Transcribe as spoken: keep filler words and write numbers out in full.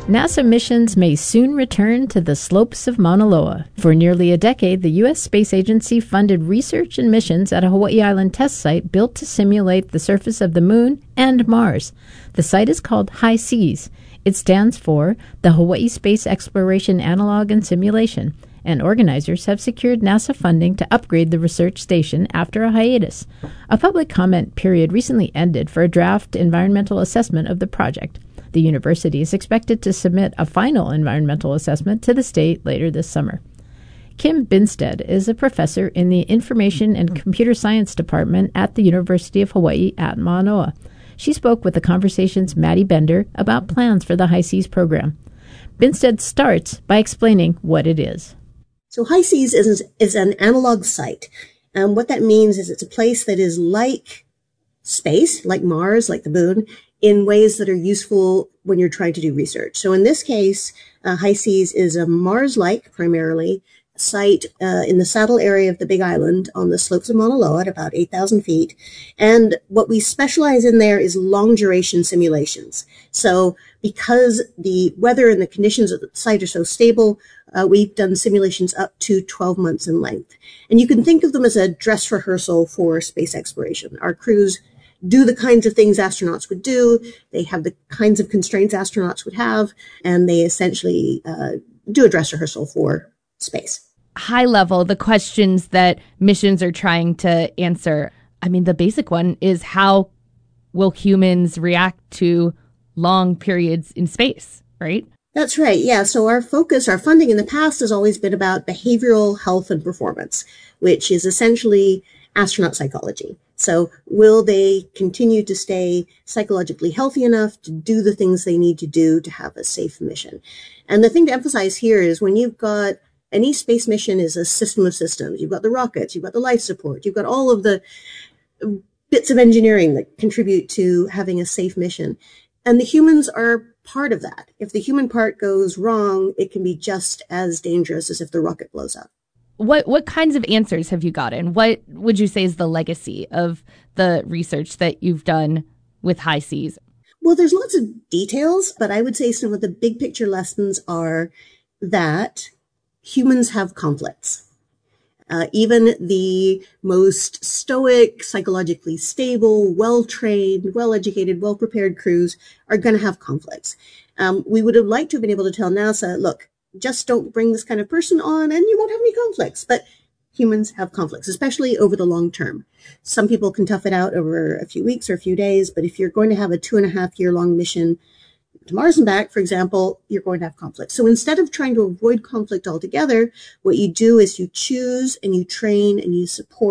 NASA missions may soon return to the slopes of Mauna Loa. For nearly a decade, the U S Space Agency funded research and missions at a Hawaii Island test site built to simulate the surface of the Moon and Mars. The site is called HI-SEAS. It stands for the Hawaii Space Exploration Analog and Simulation, and organizers have secured NASA funding to upgrade the research station after a hiatus. A public comment period recently ended for a draft environmental assessment of the project. The university is expected to submit a final environmental assessment to the state later this summer. Kim Binstead is a professor in the Information and Computer Science Department at the University of Hawaii at Manoa. She spoke with The Conversation's Maddie Bender about plans for the HI-SEAS program. Binstead starts by explaining what it is. So HI-SEAS is, is an analog site. And what that means is it's a place that is like space, like Mars, like the moon, in ways that are useful when you're trying to do research. So in this case, uh, HI-SEAS is a Mars-like, primarily, site uh, in the saddle area of the Big Island on the slopes of Mauna Loa at about eight thousand feet. And what we specialize in there is long-duration simulations. So because the weather and the conditions of the site are so stable, uh, we've done simulations up to twelve months in length. And you can think of them as a dress rehearsal for space exploration. Our crews do the kinds of things astronauts would do. They have the kinds of constraints astronauts would have, and they essentially uh, do a dress rehearsal for space. High level, the questions that missions are trying to answer. I mean, the basic one is, how will humans react to long periods in space, right? That's right. Yeah. So our focus, our funding in the past has always been about behavioral health and performance, which is essentially astronaut psychology. So will they continue to stay psychologically healthy enough to do the things they need to do to have a safe mission? And the thing to emphasize here is, when you've got any space mission is a system of systems. You've got the rockets, you've got the life support, you've got all of the bits of engineering that contribute to having a safe mission. And the humans are part of that. If the human part goes wrong, it can be just as dangerous as if the rocket blows up. What what kinds of answers have you gotten? What would you say is the legacy of the research that you've done with HI-SEAS? Well, there's lots of details, but I would say some of the big picture lessons are that humans have conflicts. Uh, even the most stoic, psychologically stable, well-trained, well-educated, well-prepared crews are going to have conflicts. Um, we would have liked to have been able to tell NASA, look, just don't bring this kind of person on and you won't have any conflicts. But humans have conflicts, especially over the long term. Some people can tough it out over a few weeks or a few days, but if you're going to have a two and a half year long mission to Mars and back, for example, you're going to have conflict. So instead of trying to avoid conflict altogether, what you do is you choose and you train and you support